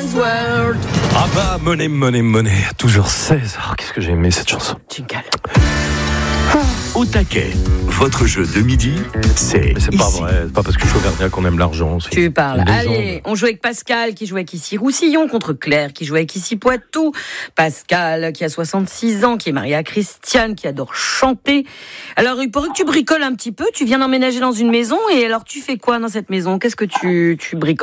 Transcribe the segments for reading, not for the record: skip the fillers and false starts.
Man's World. Ah bah, Money. Toujours 16. Oh, qu'est-ce que j'ai aimé cette chanson. Jingle. Au taquet, votre jeu de midi, c'est Mais c'est ici. pas vrai, c'est pas parce que je suis auvergnat qu'on aime l'argent. C'est Tu parles. une légende. Allez, on joue avec Pascal qui joue avec ici Roussillon contre Claire qui joue avec ici Poitou. Pascal qui a 66 ans, qui est marié à Christiane, qui adore chanter. Alors, il paraît que tu bricoles un petit peu. Tu viens d'emménager dans une maison et alors tu fais quoi dans cette maison ? Qu'est-ce que tu bricoles ?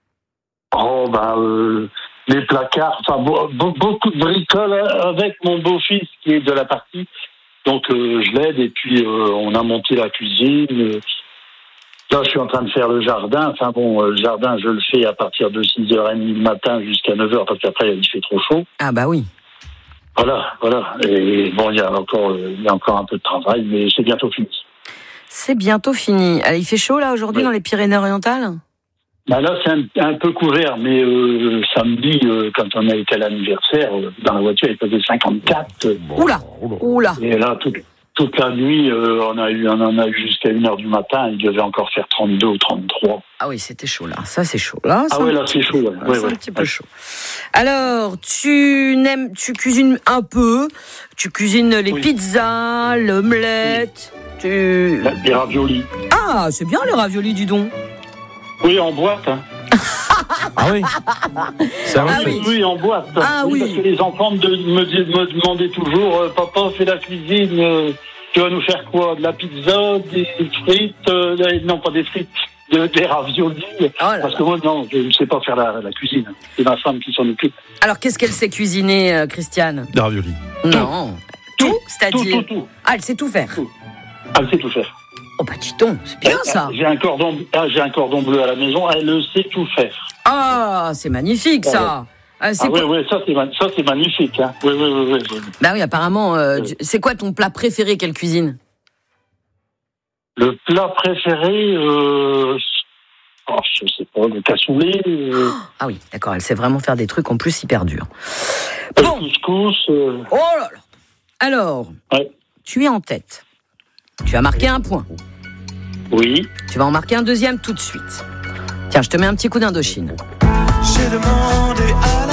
Les placards, enfin beaucoup de bricoles avec mon beau-fils qui est de la partie. Donc je l'aide et puis on a monté la cuisine. Là, je suis en train de faire le jardin. Enfin bon, le jardin, je le fais à partir de 6h30 le matin jusqu'à 9h parce qu'après, il fait trop chaud. Ah bah oui. Voilà. Et bon, il y a encore un peu de travail, mais c'est bientôt fini. C'est bientôt fini. Il fait chaud là aujourd'hui dans les Pyrénées-Orientales ? Bah là, c'est un peu couvert, mais samedi, quand on a été à l'anniversaire, dans la voiture, il faisait 54. Oula. Et là, toute la nuit, on en a eu jusqu'à 1h du matin. Il devait encore faire 32 ou 33. Ah oui, c'était chaud là. Ça, c'est chaud là. Ah ouais, là, c'est chaud. Ouais. C'est un petit peu chaud. Alors, tu cuisines un peu. Tu cuisines les pizzas, l'omelette. Les raviolis. Ah, c'est bien les raviolis, dis donc. Oui, en boîte. Hein. Ah oui. C'est un fait. Oui, en boîte. Ah oui. Parce que les enfants me demandaient toujours, papa, fais la cuisine, tu vas nous faire quoi ? De la pizza, des frites, non pas des frites, des raviolis. Parce que moi, non, je ne sais pas faire la cuisine. C'est ma femme qui s'en occupe. Alors, qu'est-ce qu'elle sait cuisiner, Christiane ? Des raviolis. Non. Tout, c'est-à-dire Tout. Ah, elle sait tout faire. Elle sait tout faire. Oh bah dis donc, c'est bien ça. J'ai un cordon bleu à la maison, elle sait tout faire. Ah, c'est magnifique ça. Oui, ça c'est magnifique. Hein. Oui. Bah oui, apparemment, c'est quoi ton plat préféré qu'elle cuisine ? Le plat préféré, je sais pas, le cassoulet. Ah oui, d'accord, elle sait vraiment faire des trucs en plus hyper durs. Le couscous. Oh là là. Alors, tu es en tête. Tu as marqué un point. Oui. Tu vas en marquer un deuxième tout de suite. Tiens, je te mets un petit coup d'Indochine. J'ai demandé à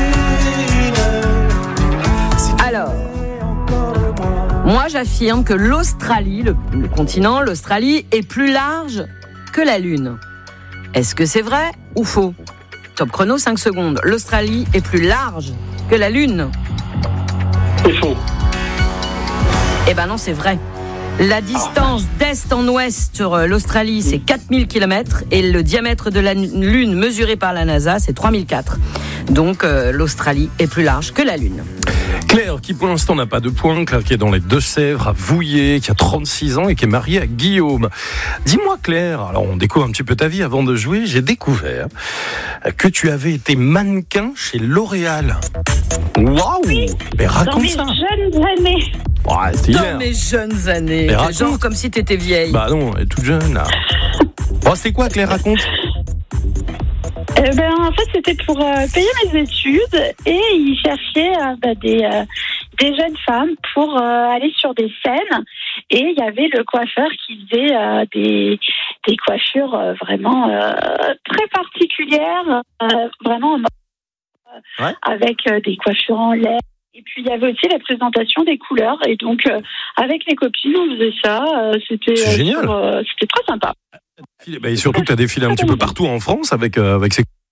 la lune. Alors, moi j'affirme que l'Australie, le continent, l'Australie, est plus large que la Lune. Est-ce que c'est vrai ou faux ? Top chrono, 5 secondes. L'Australie est plus large que la Lune. C'est faux. Eh ben non, c'est vrai. La distance d'est en ouest sur l'Australie, c'est 4000 km et le diamètre de la Lune mesuré par la NASA, c'est 3004. Donc l'Australie est plus large que la Lune. Claire, qui pour l'instant n'a pas de points, Claire qui est dans les Deux-Sèvres, à Vouillers, qui a 36 ans et qui est mariée à Guillaume. Dis-moi Claire, alors on découvre un petit peu ta vie avant de jouer, j'ai découvert que tu avais été mannequin chez L'Oréal. Waouh! Mais raconte ça! Dans mes jeunes années. Ouais, c'était Dans hier. mes jeunes années. Mais raconte. Genre comme si t'étais vieille. Bah non, elle est toute jeune là. Oh, c'était quoi Claire, raconte? En fait, c'était pour payer mes études et ils cherchaient des jeunes femmes pour aller sur des scènes. Et il y avait le coiffeur qui faisait des coiffures vraiment très particulières, vraiment avec des coiffures en lait. Et puis, il y avait aussi la présentation des couleurs. Et donc, avec les copines, on faisait ça. C'était génial. c'était très sympa. Et surtout que tu as défilé un petit peu partout en France avec ces